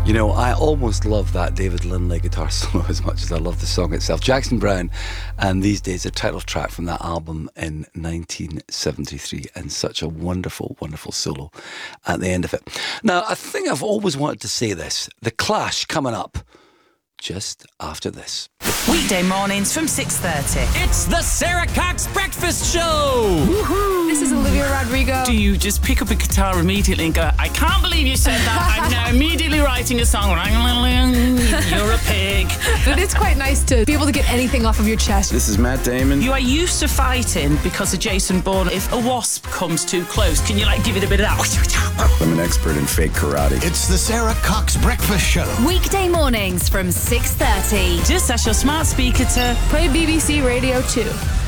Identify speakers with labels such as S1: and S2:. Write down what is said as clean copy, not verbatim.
S1: You know, I almost love that David Lindley guitar solo as much as I love the song itself. Jackson Browne, and These Days, a title track from that album in 1973, and such a wonderful, wonderful solo at the end of it. Now, I think I've always wanted to say this. The Clash coming up just after this.
S2: Weekday mornings from 6:30.
S3: It's the Sarah Cox Breakfast Show!
S4: Woohoo! This is Olivia Rodrigo.
S2: Do you just pick up a guitar immediately and go, I can't believe you said that, I'm now immediately writing a song. You're a pig.
S4: But it's quite nice to be able to get anything off of your chest.
S5: This is Matt Damon.
S2: You are used to fighting because of Jason Bourne. If a wasp comes too close, can you give it a bit of that?
S5: I'm an expert in fake karate.
S6: It's the Sarah Cox Breakfast Show.
S7: Weekday mornings from 6:30.
S2: Just ask your smart speaker to
S4: Play BBC Radio 2.